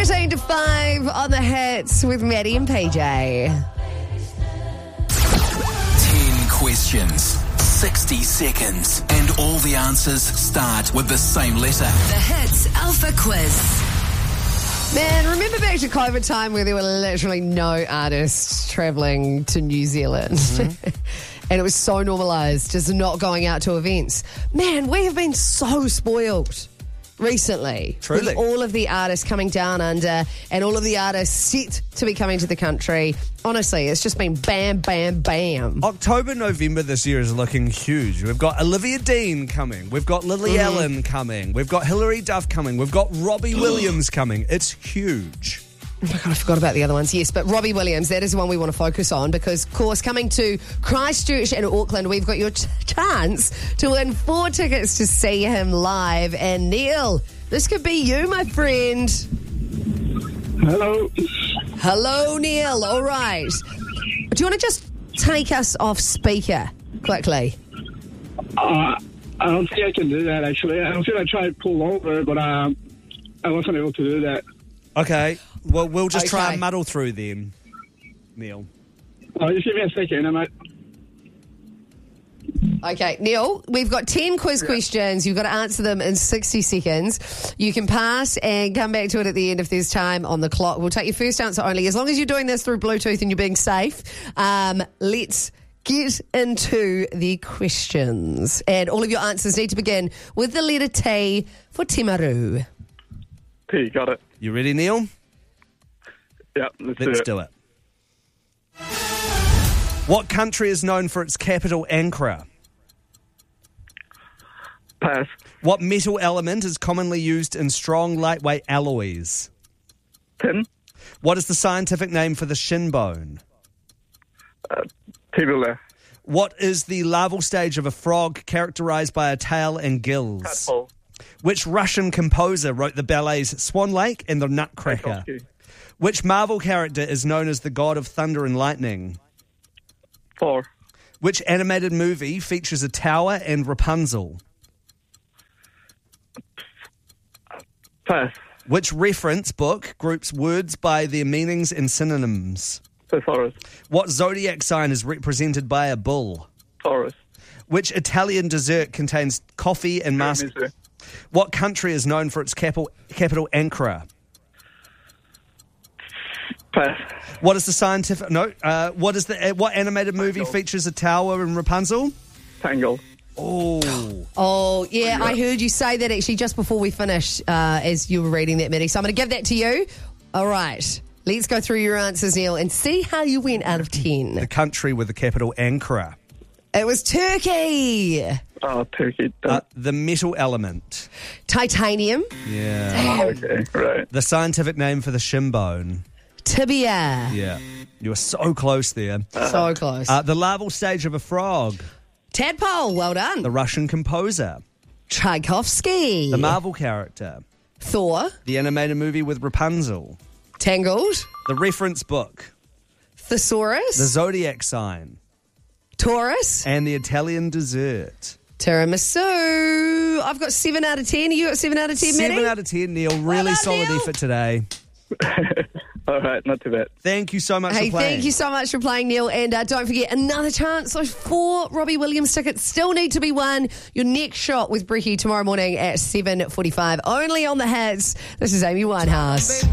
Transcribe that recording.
13 to 5 on the hits with Maddie and PJ. 10 questions, 60 seconds, and all the answers start with the same letter. The Hits Alpha Quiz. Man, remember back to COVID time where there were literally no artists travelling to New Zealand? And it was so normalised, just not going out to events. Man, we have been so spoiled recently. Truly. With all of the artists coming down under and all of the artists set to be coming to the country. Honestly, it's just been bam, bam, bam. October, November this year is looking huge. We've got Olivia Dean coming. We've got Lily Allen coming. We've got Hilary Duff coming. We've got Robbie Williams coming. It's huge. Oh my God, I forgot about the other ones. Yes, but Robbie Williams, that is the one we want to focus on because, of course, coming to Christchurch and Auckland, we've got your chance to win 4 tickets to see him live. And Neil, this could be you, my friend. Hello. Hello, Neil. All right. Do you want to just take us off speaker quickly? I don't think I can do that, actually. I don't think I tried to pull over, but I wasn't able to do that. Okay. Well, we'll just try Okay. and muddle through them, Neil. Just give me a second. I might... Okay, Neil, we've got 10 quiz questions. You've got to answer them in 60 seconds. You can pass and come back to it at the end if there's time on the clock. We'll take your first answer only. As long as you're doing this through Bluetooth and you're being safe, let's get into the questions. And all of your answers need to begin with the letter T for Timaru. P, got it. You ready, Neil? Yeah, Let's do it. What country is known for its capital, Ankara? Pass. What metal element is commonly used in strong, lightweight alloys? Tin. What is the scientific name for the shin bone? Tibula. What is the larval stage of a frog characterized by a tail and gills? Tadpole. Which Russian composer wrote the ballets Swan Lake and The Nutcracker? Tchaikovsky. Which Marvel character is known as the god of thunder and lightning? 4. Which animated movie features a tower and Rapunzel? Pass. Which reference book groups words by their meanings and synonyms? Thesaurus. What zodiac sign is represented by a bull? Taurus. Which Italian dessert contains coffee and Tiramisu. What country is known for its capital Ankara? Pass. What is the scientific... No. What animated movie Tangled. features a tower and Rapunzel? Tangled. Oh. Oh, yeah, I heard you say that actually just before we finished as you were reading that, Maddie. So I'm going to give that to you. All right. Let's go through your answers, Neil, and see how you went out of 10. The country with the capital Ankara. It was Turkey. Oh, Turkey. The metal element. Titanium. Yeah. Okay, right. The scientific name for the shin bone. Tibia. Yeah. You were so close there. So close. The larval stage of a frog. Tadpole. Well done. The Russian composer. Tchaikovsky. The Marvel character. Thor. The animated movie with Rapunzel. Tangled. The reference book. Thesaurus. The zodiac sign. Taurus. And the Italian dessert. Tiramisu. I've got 7 out of 10. You got 7 out of 10, Maddie? 7 out of 10, Neil. Really done, solid Neil. effort today. All right, not too bad. Thank you so much Hey, for playing. thank you so much for playing, Neil. And don't forget, another chance. Those 4 Robbie Williams tickets still need to be won. Your next shot with Bricky tomorrow morning at 7:45. Only on the Hits. This is Amy Winehouse.